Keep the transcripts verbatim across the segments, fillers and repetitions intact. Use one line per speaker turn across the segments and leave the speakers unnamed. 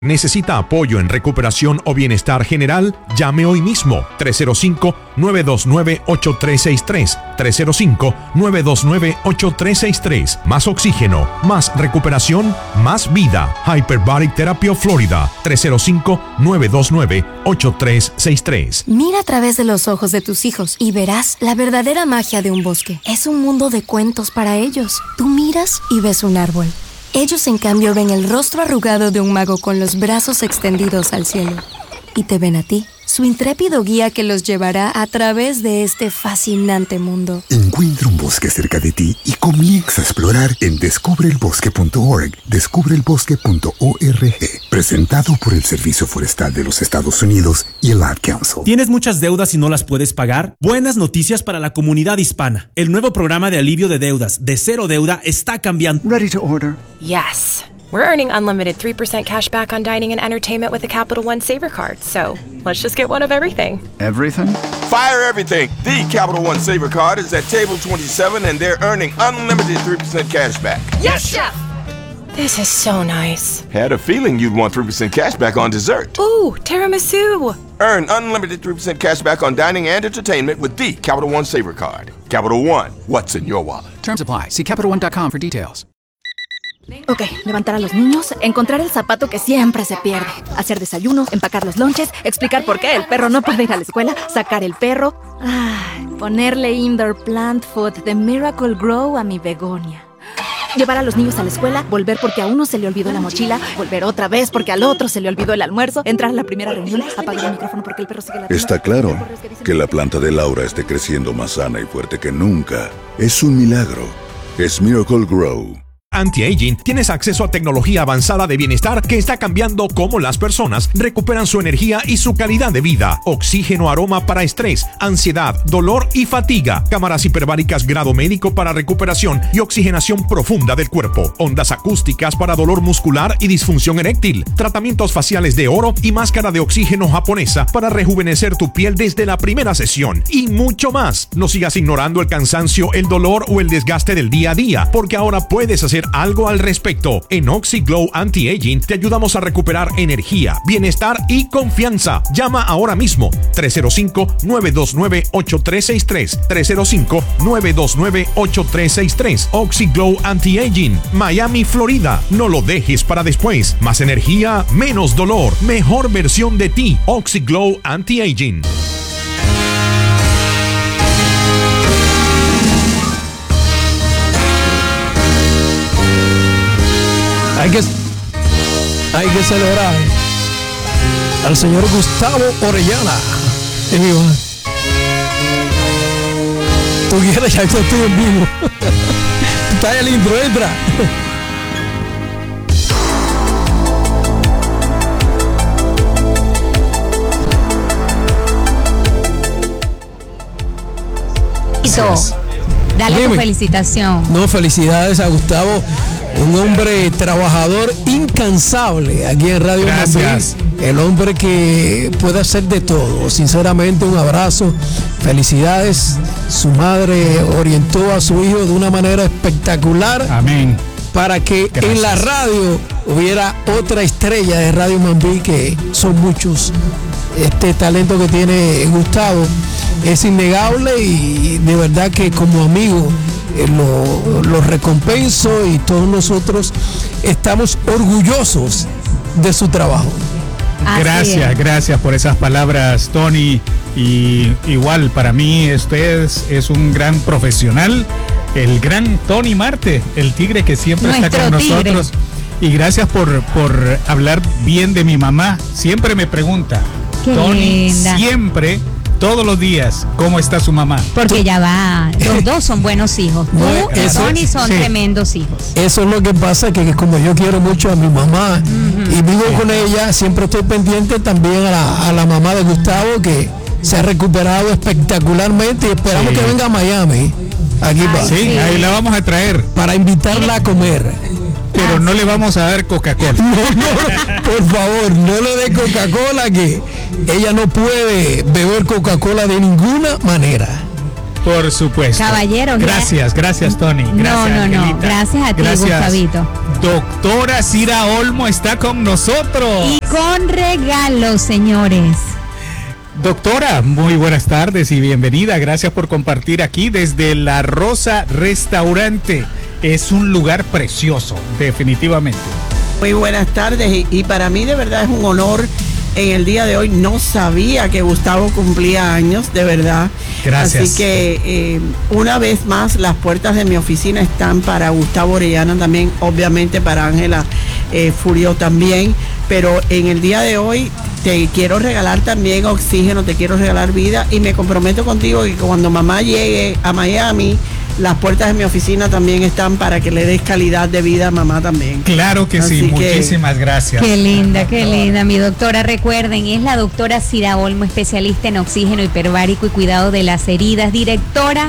¿Necesita apoyo en recuperación o bienestar general? Llame hoy mismo tres cero cinco, nueve dos nueve, ocho tres seis tres, tres cero cinco, nueve dos nueve, ocho tres seis tres. Más oxígeno, más recuperación, más vida. Hyperbaric Therapy of Florida, tres cero cinco, nueve dos nueve, ocho tres seis tres.
Mira a través de los ojos de tus hijos y verás la verdadera magia de un bosque. Es un mundo de cuentos para ellos. Tú miras y ves un árbol. Ellos, en cambio, ven el rostro arrugado de un mago con los brazos extendidos al cielo. Y te ven a ti, su intrépido guía que los llevará a través de este fascinante mundo.
Encuentra un bosque cerca de ti y comienza a explorar en descubre el bosque punto org. descubre el bosque punto org. Presentado por el Servicio Forestal de los Estados Unidos y el Ad Council.
¿Tienes muchas deudas y no las puedes pagar? Buenas noticias para la comunidad hispana. El nuevo programa de alivio de deudas de Cero Deuda está cambiando.
Ready to order.
Yes. We're earning unlimited three percent cash back on dining and entertainment with a Capital One Saver card. So let's just get one of everything.
Everything?
Fire everything. The Capital One Saver card is at table twenty-seven and they're earning unlimited three percent cash back.
Yes, Chef! This is so nice.
Had a feeling you'd want three percent cash back on dessert.
Ooh, tiramisu.
Earn unlimited three percent cash back on dining and entertainment with the Capital One Saver card. Capital One, what's in your wallet?
Terms apply. See Capital One dot com for details.
Ok, levantar a los niños, encontrar el zapato que siempre se pierde, hacer desayuno, empacar los lonches, explicar por qué el perro no puede ir a la escuela, sacar el perro, ay, ponerle indoor plant food de Miracle Grow a mi begonia. Llevar a los niños a la escuela, volver porque a uno se le olvidó la mochila, volver otra vez porque al otro se le olvidó el almuerzo, entrar a la primera reunión, apagar el micrófono porque el perro sigue la tienda.
Está claro que la planta de Laura esté creciendo más sana y fuerte que nunca. Es un milagro. Es Miracle Grow.
Anti-Aging, tienes acceso a tecnología avanzada de bienestar que está cambiando cómo las personas recuperan su energía y su calidad de vida. Oxígeno aroma para estrés, ansiedad, dolor y fatiga. Cámaras hiperbáricas grado médico para recuperación y oxigenación profunda del cuerpo. Ondas acústicas para dolor muscular y disfunción eréctil. Tratamientos faciales de oro y máscara de oxígeno japonesa para rejuvenecer tu piel desde la primera sesión. Y mucho más. No sigas ignorando el cansancio, el dolor o el desgaste del día a día, porque ahora puedes hacer algo al respecto. En OxyGlow Anti-Aging te ayudamos a recuperar energía, bienestar y confianza. Llama ahora mismo tres cero cinco, nueve dos nueve, ocho tres seis tres, tres cero cinco, nueve dos nueve, ocho tres seis tres. OxyGlow Anti-Aging, Miami, Florida. No lo dejes para después. Más energía, menos dolor, mejor versión de ti. OxyGlow Anti-Aging.
Hay que, hay que celebrar al señor Gustavo Orellana. Tú quieres, ya estoy en vivo. Está el intro, entra.
Dale Dime. Tu felicitación.
No, felicidades a Gustavo, un hombre trabajador incansable aquí en Radio
Gracias.
Mambí, el hombre que puede hacer de todo. Sinceramente, un abrazo, felicidades. Su madre orientó a su hijo de una manera espectacular.
Amén.
Para que
Gracias.
En la radio hubiera otra estrella de Radio Mambí, que son muchos. Este talento que tiene Gustavo es innegable y de verdad que como amigo eh, lo, lo recompenso, y todos nosotros estamos orgullosos de su trabajo.
Así gracias, es. Gracias por esas palabras, Tony. Y igual para mí usted es, es un gran profesional, el gran Tony Marte, el tigre que siempre Nuestro está con tigre. nosotros. Y gracias por, por hablar bien de mi mamá. Siempre me pregunta, Qué Tony, linda. siempre, todos los días, ¿cómo está su mamá?
Porque ¿Tú? ya va, los dos son buenos hijos. Tú no, y Tony son sí. tremendos hijos.
Eso es lo que pasa, que, que como yo quiero mucho a mi mamá uh-huh. y vivo sí. con ella, siempre estoy pendiente también a la, a la mamá de Gustavo, que se ha recuperado espectacularmente, y esperamos sí. que venga a Miami. Aquí para,
sí, sí, ahí la vamos a traer.
Para invitarla a comer.
Pero no le vamos a dar Coca-Cola.
No, no, por favor, no le dé Coca-Cola, que ella no puede beber Coca-Cola de ninguna manera.
Por supuesto.
Caballeros.
Gracias, gracias, Tony. Gracias,
no, no,
Angelita.
no. Gracias a ti,
Gracias.
Gustavito.
Doctora Cira Olmo está con nosotros.
Y con regalos, señores.
Doctora, muy buenas tardes y bienvenida. Gracias por compartir aquí desde La Rosa Restaurante. Es un lugar precioso, definitivamente.
Muy buenas tardes y, y para mí de verdad es un honor en el día de hoy. No sabía que Gustavo cumplía años, de verdad.
Gracias.
Así que eh, una vez más las puertas de mi oficina están para Gustavo Orellana también, obviamente para Ángela eh, Furio también, pero en el día de hoy te quiero regalar también oxígeno, te quiero regalar vida y me comprometo contigo que cuando mamá llegue a Miami, las puertas de mi oficina también están para que le des calidad de vida a mamá también.
Claro que
Así
sí,
que,
muchísimas gracias.
Qué linda, qué linda, mi doctora. Recuerden, es la doctora Cira Olmo, especialista en oxígeno hiperbárico y cuidado de las heridas, directora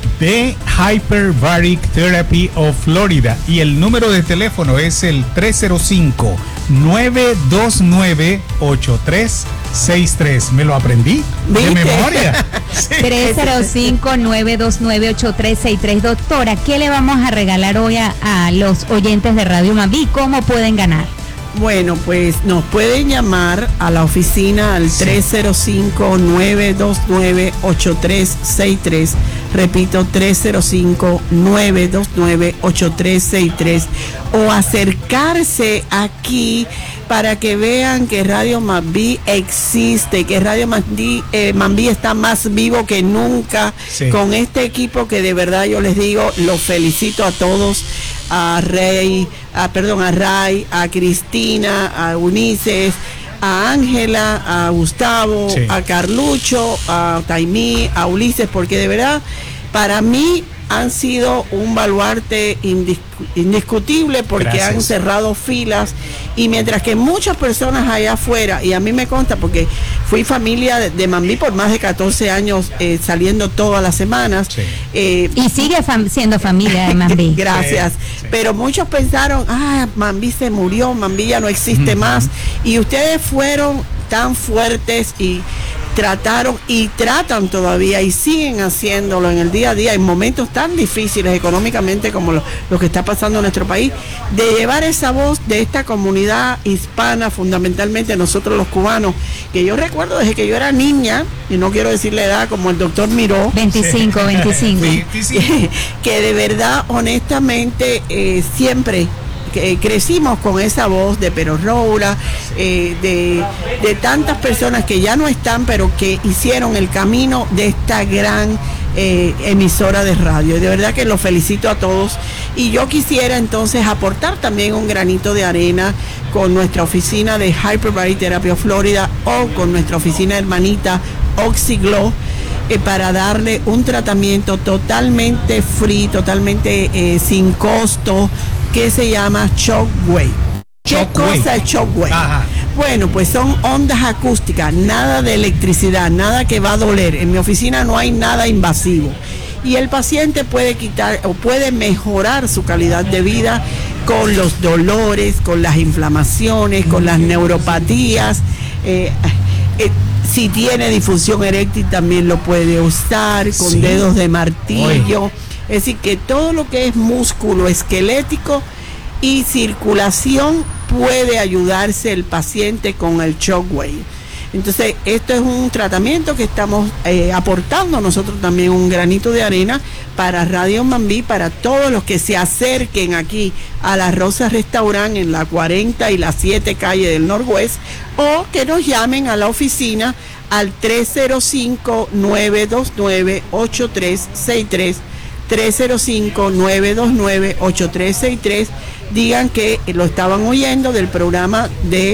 de Hyperbaric Therapy of Florida. Y el número de teléfono es el tres cero cinco, nueve dos nueve, ocho tres seis tres. Me lo aprendí de
¿Viste?
memoria. Sí.
tres cero cinco, nueve dos nueve, ocho tres seis tres. Doctora, ¿qué le vamos a regalar hoy a, a los oyentes de Radio Mambí? ¿Cómo pueden ganar?
Bueno, pues nos pueden llamar a la oficina al sí. tres cero cinco, nueve dos nueve, ocho tres seis tres. Repito, tres cero cinco, nueve dos nueve, ocho tres seis tres. O acercarse aquí para que vean que Radio Mambí existe, que Radio Mambí, eh, Mambí está más vivo que nunca, sí. Con este equipo que de verdad yo les digo, los felicito a todos, a Rey, a, perdón, a Ray, a Cristina, a Unices, a Ángela, a Gustavo, sí. A Carlucho, a Taimí, a Ulises, porque de verdad para mí han sido un baluarte indisc- indiscutible porque Gracias. Han cerrado filas y mientras que muchas personas allá afuera, y a mí me consta porque fui familia de, de Mambí por más de catorce años eh, saliendo todas las semanas.
Sí. Eh, y sigue fam- siendo familia de Mambí.
Gracias. Sí, sí. Pero muchos pensaron, ah, Mambí se murió, Mambí ya no existe uh-huh. más. Y ustedes fueron tan fuertes y trataron y tratan todavía y siguen haciéndolo en el día a día en momentos tan difíciles económicamente como lo, lo que está pasando en nuestro país, de llevar esa voz de esta comunidad hispana, fundamentalmente nosotros los cubanos, que yo recuerdo desde que yo era niña, y no quiero decir la edad como el doctor Miró,
veinticinco, veinticinco,
que, que de verdad, honestamente, eh, siempre que crecimos con esa voz de Pero Roura, eh, de, de tantas personas que ya no están, pero que hicieron el camino de esta gran eh, emisora de radio. De verdad que los felicito a todos. Y yo quisiera entonces aportar también un granito de arena con nuestra oficina de Hyperbaric Therapy of Florida o con nuestra oficina hermanita OxyGlow, eh, para darle un tratamiento totalmente free, totalmente eh, sin costo, que se llama Shockwave. ¿Qué Shockwave. cosa es Shockwave? Ajá. Bueno, pues son ondas acústicas, nada de electricidad, nada que va a doler. En mi oficina no hay nada invasivo. Y el paciente puede quitar o puede mejorar su calidad de vida con los dolores, con las inflamaciones, con las neuropatías. Eh, eh, si tiene disfunción eréctil también lo puede usar con sí. dedos de martillo. Oye. Es decir, que todo lo que es músculo esquelético y circulación puede ayudarse el paciente con el Shockwave. Entonces, esto es un tratamiento que estamos eh, aportando nosotros también un granito de arena para Radio Mambí, para todos los que se acerquen aquí a La Rosa Restaurant en la cuarenta y la siete calle del Northwest, o que nos llamen a la oficina al tres cero cinco, nueve dos nueve, ocho tres seis tres. tres cero cinco, nueve dos nueve, ocho tres seis tres. Digan que lo estaban oyendo del programa de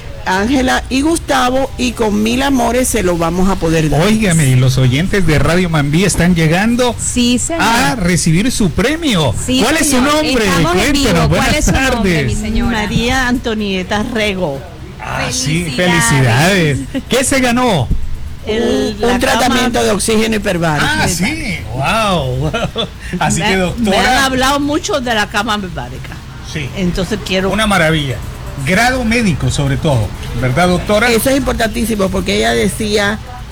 Ángela y Gustavo y con mil amores se lo vamos a poder dar.
Óigame, y los oyentes de Radio Mambí están llegando
sí,
a recibir su premio.
Sí,
¿Cuál
señor.
es su nombre?
Cuéntenos, ¿cuál es su tardes. nombre, mi señora?
María Antonieta Rego.
Ah, sí, felicidades. ¿Qué se ganó?
El, un tratamiento cama... de oxígeno hiperbárico.
Ah, sí, wow. Así
me,
que doctora,
me han hablado mucho de la cama hiperbárica.
Sí.
Entonces quiero.
Una maravilla. Grado médico sobre todo, ¿verdad, doctora?
Eso es importantísimo porque ella decía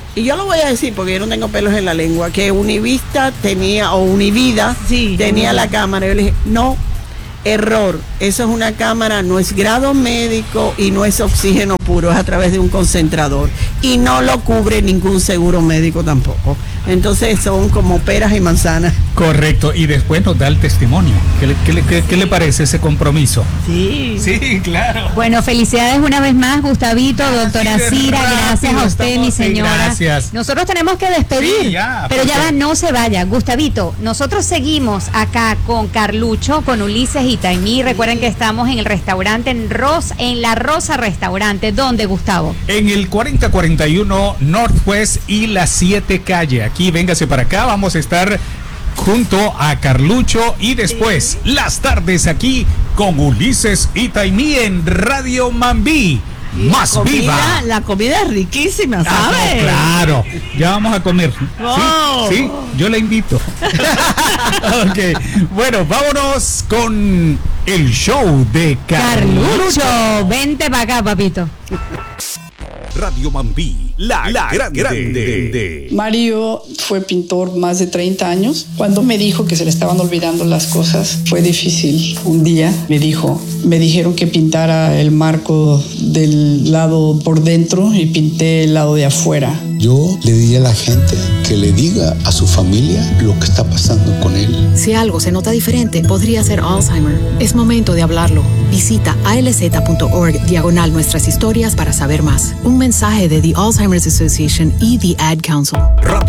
Y yo lo voy a decir porque yo no tengo pelos en la lengua, que Univista tenía, o Univida
Sí,
tenía
sí.
la cámara. Yo le dije, no, error. Eso es una cámara, no es grado médico y no es oxígeno puro, es a través de un concentrador. Y no lo cubre ningún seguro médico tampoco. Entonces son como peras y manzanas.
Correcto, y después nos da el testimonio. ¿Qué le, qué le- qué- qué le parece ese compromiso?
Sí.
Sí, claro.
Bueno, felicidades una vez más, Gustavito, doctora
Así de
Cira, gracias
rápido
a usted, mi
estamos, sí,
señora.
gracias.
Nosotros tenemos que despedir,
Sí, ya,
pero ya
porque-
va, no se vaya. Gustavito, nosotros seguimos acá con Carlucho, con Ulises y Taimí. Recuerden que estamos en el restaurante en Rosa, en La Rosa Restaurante. ¿Dónde, Gustavo?
En el cuarenta cuarenta y uno Northwest y la siete calle. Aquí, véngase para acá, vamos a estar junto a Carlucho y después las tardes aquí con Ulises y Taimí en Radio Mambí. Más
comida,
viva.
La comida es riquísima,
Ah, no,
¿sabes?
claro, ya vamos a comer.
Oh.
Sí, sí, yo le invito. Ok, bueno, vámonos con el show de Carlucho.
Carlucho, vente para acá, papito.
Radio Mambí, la, la grande. grande.
Mario fue pintor más de treinta años. Cuando me dijo que se le estaban olvidando las cosas, fue difícil. Un día me dijo, me dijeron que pintara el marco del lado por dentro y pinté el lado de afuera.
Yo le diría a la gente que le diga a su familia lo que está pasando con él.
Si algo se nota diferente, podría ser Alzheimer. Es momento de hablarlo. Visita alz.org diagonal nuestras historias para saber más. Un mensaje de The Alzheimer's Association y The Ad Council.
Radio